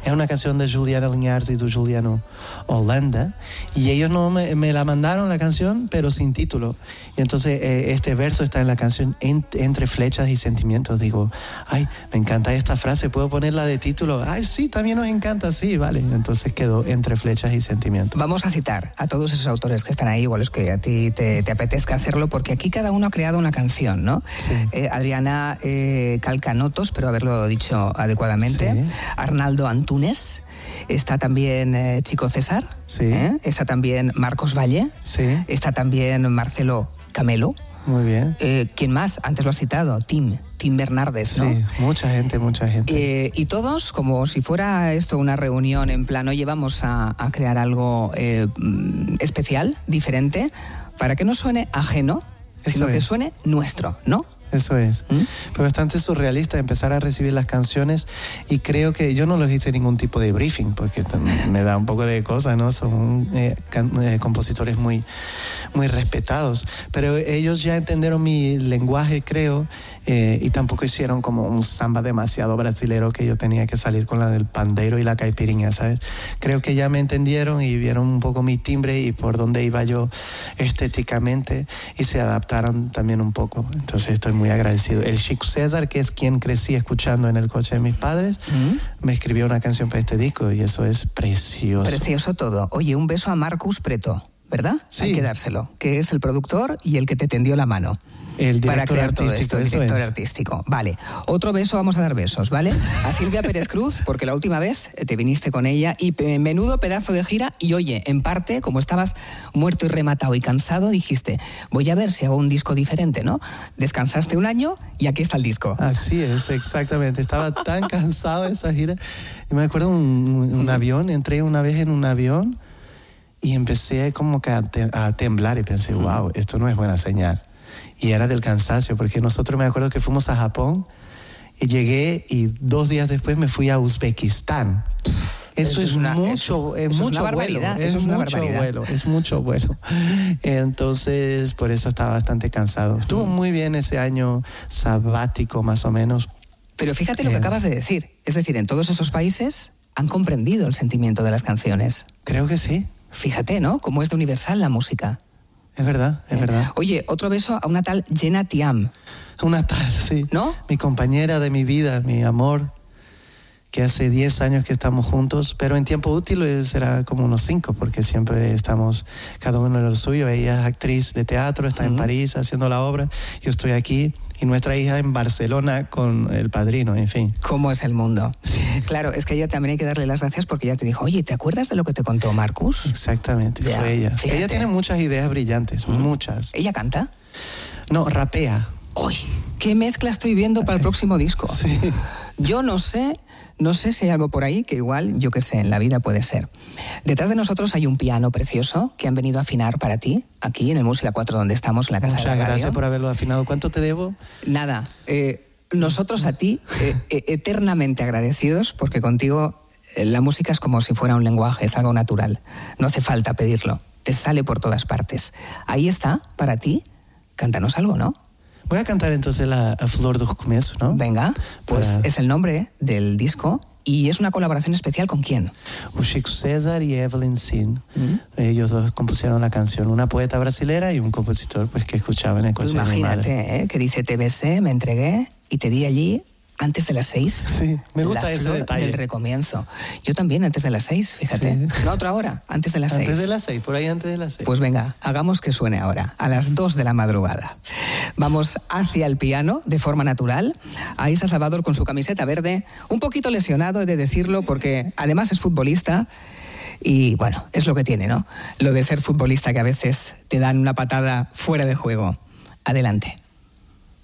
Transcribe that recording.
Es una canción de Juliana Linares y de Juliano Holanda, y ellos no me la mandaron la canción, pero sin título. Y entonces este verso está en la canción Entre flechas y sentimientos. Digo, ay, me encanta esta frase, ¿puedo ponerla de título? Ay, sí, también nos encanta, sí, vale. Entonces quedó Entre flechas y sentimientos. Vamos a citar a todos esos autores que están ahí, o a los que a ti te apetezca hacerlo, porque aquí cada uno ha creado una canción, ¿no? Sí. Adriana Calcanotos, pero haberlo dicho adecuadamente. Sí. Arnaldo Antunes. Está también Chico César. Sí. Está también Marcos Valle. Sí. Está también Marcelo Camelo. Muy bien. ¿Quién más? Antes lo has citado, Tim Bernardes, ¿no? Sí, mucha gente. Y todos, como si fuera esto una reunión en plan, oye, vamos a crear algo especial, diferente, para que no suene ajeno, sino que suene nuestro, ¿no? Eso es. Fue bastante surrealista empezar a recibir las canciones, y creo que yo no les hice ningún tipo de briefing, porque me da un poco de cosa, ¿no? Son compositores muy, muy respetados, pero ellos ya entendieron mi lenguaje, creo, y tampoco hicieron como un samba demasiado brasilero que yo tenía que salir con la del pandeiro y la caipirinha, ¿sabes? Creo que ya me entendieron y vieron un poco mi timbre y por dónde iba yo estéticamente, y se adaptaron también un poco. Entonces estoy muy agradecido. El Chico César, que es quien crecí escuchando en el coche de mis padres, me escribió una canción para este disco, y eso es precioso. Precioso todo. Oye, un beso a Marcus Preto, ¿verdad? Sí. Hay que dárselo, que es el productor y el que te tendió la mano. El director para crear artístico, todo esto, el director artístico. Vale, otro beso, vamos a dar besos, ¿vale? A Silvia Pérez Cruz, porque la última vez te viniste con ella, y menudo pedazo de gira, y oye, en parte, como estabas muerto y rematado y cansado, dijiste, voy a ver si hago un disco diferente, ¿no? Descansaste un año y aquí está el disco. Así es, exactamente. Estaba tan cansado de esa gira. Y me acuerdo un avión, entré una vez en un avión y empecé como que a temblar, y pensé, wow, esto no es buena señal. Y era del cansancio, porque nosotros, me acuerdo que fuimos a Japón y llegué, y 2 días después me fui a Uzbekistán. Eso es mucho vuelo. Entonces, por eso estaba bastante cansado. Estuvo muy bien ese año sabático, más o menos. Pero fíjate lo que acabas de decir. Es decir, en todos esos países han comprendido el sentimiento de las canciones. Creo que sí. Fíjate, ¿no? Cómo es de universal la música. Es verdad, es verdad. Oye, otro beso a una tal Jenna Tiam. Una tal, sí. ¿No? Mi compañera de mi vida, mi amor, que hace 10 años que estamos juntos, pero en tiempo útil será como unos 5, porque siempre estamos cada uno en lo suyo. Ella es actriz de teatro, está en París haciendo la obra, yo estoy aquí, y nuestra hija en Barcelona con El Padrino, en fin. ¿Cómo es el mundo? Sí. Claro, es que a ella también hay que darle las gracias, porque ella te dijo, oye, ¿te acuerdas de lo que te contó Marcus? Exactamente, ya, fue ella. Fíjate. Ella tiene muchas ideas brillantes, muchas. ¿Ella canta? No, rapea. ¡Uy! ¿Qué mezcla estoy viendo para el próximo disco? Sí. Yo no sé si hay algo por ahí que igual, yo qué sé, en la vida puede ser. Detrás de nosotros hay un piano precioso que han venido a afinar para ti, aquí en el Música 4, donde estamos, en la Casa de la Radio. Muchas gracias por haberlo afinado. ¿Cuánto te debo? Nada. Nosotros a ti, eternamente agradecidos, porque contigo la música es como si fuera un lenguaje, es algo natural. No hace falta pedirlo, te sale por todas partes. Ahí está, para ti. Cántanos algo, ¿no? Voy a cantar entonces a Flor do Começo, ¿no? Venga, pues es el nombre del disco, y es una colaboración especial ¿con quién? Un Chico César y Evelyn Sin. Ellos dos compusieron la canción, una poeta brasilera y un compositor pues que escuchaba en el coche de mi madre. Imagínate, que dice, te besé, me entregué y te di allí antes de las 6. Sí, me gusta ese detalle. Del recomienzo. Yo también antes de las 6, fíjate. Sí. No otra hora, antes de las 6. Antes de las 6, por ahí antes de las 6. Pues venga, hagamos que suene ahora, a las 2 de la madrugada. Vamos hacia el piano, de forma natural. Ahí está Salvador con su camiseta verde, un poquito lesionado, he de decirlo, porque además es futbolista. Y bueno, es lo que tiene, ¿no? Lo de ser futbolista, que a veces te dan una patada fuera de juego. Adelante.